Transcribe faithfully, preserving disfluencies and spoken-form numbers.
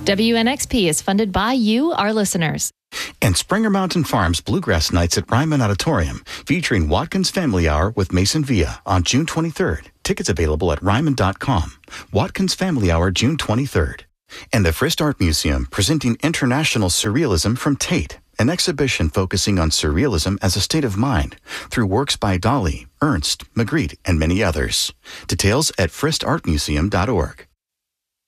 W N X P is funded by you, our listeners. And Springer Mountain Farms Bluegrass Nights at Ryman Auditorium, featuring Watkins Family Hour with Mason Villa on June twenty-third. Tickets available at ryman dot com. Watkins Family Hour, June twenty-third. And the Frist Art Museum presenting International Surrealism from Tate, an exhibition focusing on surrealism as a state of mind through works by Dali, Ernst, Magritte, and many others. Details at frist art museum dot org.